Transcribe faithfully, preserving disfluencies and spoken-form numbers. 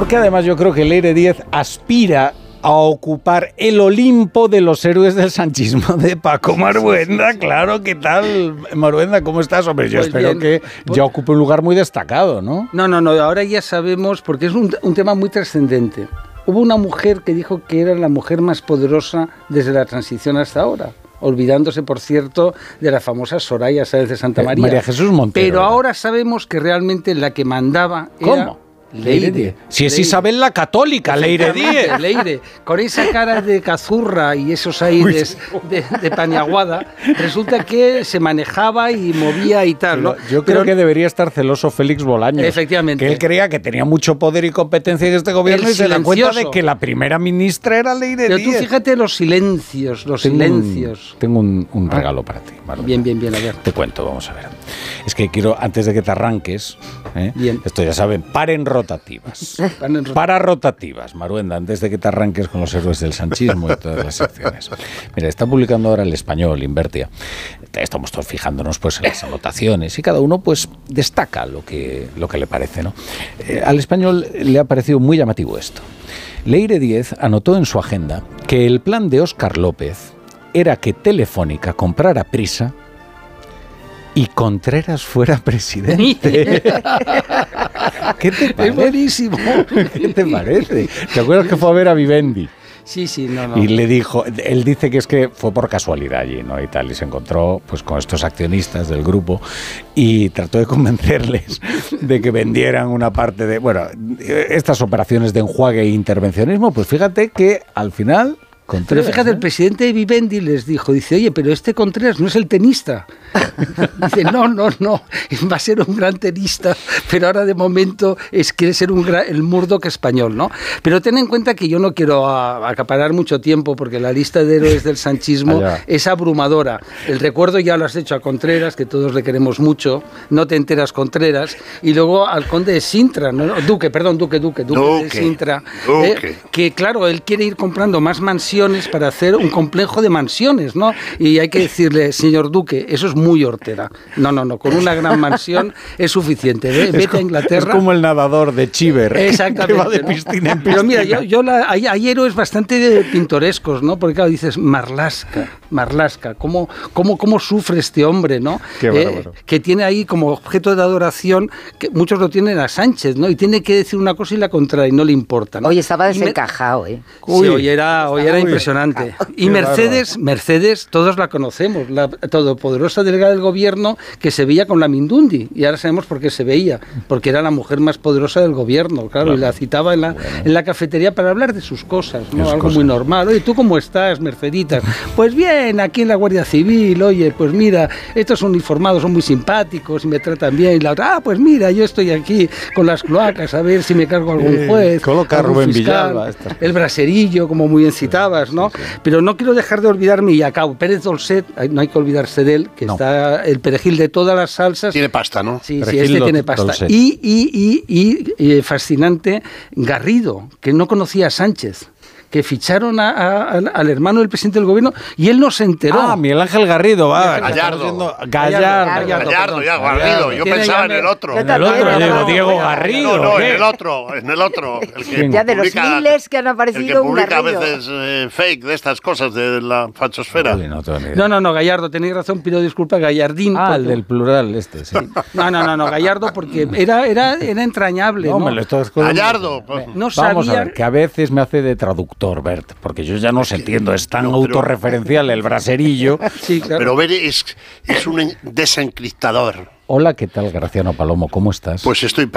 Porque además yo creo que Leire Díez aspira a ocupar el Olimpo de los héroes del sanchismo de Paco Maruenda. Claro, ¿qué tal, Maruenda? ¿Cómo estás? Hombre, yo pues espero bien, que pues... ya ocupe un lugar muy destacado, ¿no? No, no, no, ahora ya sabemos, porque es un, un tema muy trascendente. Hubo una mujer que dijo que era la mujer más poderosa desde la transición hasta ahora, olvidándose, por cierto, de la famosa Soraya Sáenz de Santa María. María Jesús Montero. Pero ahora sabemos que realmente la que mandaba ¿Cómo? era... Leire Díez. Si es Leire. Isabel la Católica, Leire Díez. Leire, con esa cara de cazurra y esos aires de, de Paniaguada, resulta que se manejaba y movía y tal, ¿no? Yo creo Pero, que debería estar celoso Félix Bolaños. Efectivamente. Que él creía que tenía mucho poder y competencia en este gobierno El y silencioso. Se da cuenta de que la primera ministra era Leire Pero Díez. Pero tú fíjate los silencios, los tengo silencios. Un, tengo un, un regalo ah. para ti, Marlene. Bien, bien, bien, a ver. Te cuento, vamos a ver. Es que quiero, antes de que te arranques, ¿eh? Bien. Esto ya saben, paren rotativas. Para rotativas, Maruenda, antes de que te arranques con los héroes del sanchismo y todas las secciones. Mira, está publicando ahora El Español, Invertia. Estamos todos fijándonos pues en las anotaciones y cada uno pues destaca lo que, lo que le parece, ¿no? Eh, al Español le ha parecido muy llamativo esto. Leire Díez anotó en su agenda que el plan de Óscar López era que Telefónica comprara Prisa y Contreras fuera presidente. ¿Qué te parece? Es buenísimo. ¿Qué te parece? ¿Te acuerdas que fue a ver a Vivendi? Sí, sí, no, no. Y le dijo, él dice que es que fue por casualidad allí, ¿no? Y tal, y se encontró pues con estos accionistas del grupo y trató de convencerles de que vendieran una parte de, bueno, estas operaciones de enjuague e intervencionismo, pues fíjate que al final... Contreras, pero fíjate, ¿eh? El presidente de Vivendi les dijo, dice, oye, pero este Contreras no es el tenista. Dice, no, no, no, va a ser un gran tenista, pero ahora de momento es, quiere ser un gran, el Murdoch español, ¿no? Pero ten en cuenta que yo no quiero a, acaparar mucho tiempo porque la lista de héroes del sanchismo Allá. es abrumadora. El recuerdo ya lo has hecho a Contreras, que todos le queremos mucho, no te enteras Contreras, y luego al conde de Sintra, ¿no? Duque, perdón, Duque, Duque, Duque, Duque de Sintra, Duque. Eh, que claro, él quiere ir comprando más mansiones para hacer un complejo de mansiones, ¿no? Y hay que decirle, señor Duque, eso es muy hortera. No, no, no, con una gran mansión es suficiente. Ve, vete como, a Inglaterra. Es como el nadador de Chiver. Exactamente. Que va de piscina en piscina. Pero mira, yo, yo la, hay, hay héroes bastante pintorescos, ¿no? Porque claro, dices, Marlaska, Marlaska, ¿cómo, cómo, cómo sufre este hombre, ¿no? Qué bueno, eh, bueno. Que tiene ahí como objeto de adoración, que muchos lo tienen a Sánchez, ¿no? Y tiene que decir una cosa y la contraria, y no le importa, ¿no? Oye, estaba desencajado, ¿eh? Uy, sí, hoy era, hoy era impresionante. Y Mercedes, Mercedes, todos la conocemos, la todopoderosa delegada del gobierno que se veía con la Mindundi, y ahora sabemos por qué se veía, porque era la mujer más poderosa del gobierno, claro, claro. Y la citaba en la, bueno. en la cafetería para hablar de sus cosas, ¿no? Algo cosas. Muy normal. Oye, ¿tú cómo estás, Merceditas? Pues bien, aquí en la Guardia Civil, oye, pues mira, estos uniformados son muy simpáticos y me tratan bien, y la otra, ah, pues mira, yo estoy aquí con las cloacas a ver si me cargo algún juez, eh, coloca algún Rubén fiscal, Villalba, el braserillo, como muy bien citabas, ¿no? Sí, sí, sí. Pero no quiero dejar de olvidarme, y acabo, Pérez Dolcet, no hay que olvidarse de él, que no. está el perejil de todas las salsas. Tiene pasta, ¿no? Sí, perejil sí, este tiene pasta. Y, y, y, y, y fascinante, Garrido, que no conocía a Sánchez, que ficharon a, a, al hermano del presidente del gobierno y él no se enteró. Ah, Miguel Ángel Garrido, va. Gallardo. Gallardo. Gallardo, Gallardo, Gallardo ya, Garrido. Yo pensaba en el otro. En el otro, digo, Diego Garrido. No, no, en el otro, en el otro. El que ya de los miles que han aparecido, un Garrido. El que publica a veces eh, fake de estas cosas de la fachosfera. No, no, no, Gallardo, tenéis razón, pido disculpas, Gallardín. Ah, el del plural este, sí. No, no, no, no, Gallardo, porque era, era, era entrañable, ¿no? ¿no? Gallardo. No sabía... Vamos a ver, que a veces me hace de traductor, Bert, porque yo ya no se entiendo, es tan no, pero, autorreferencial el braserillo. Sí, claro. Pero ver es, es un desencriptador. Hola, ¿qué tal, Graciano Palomo? ¿Cómo estás? Pues estoy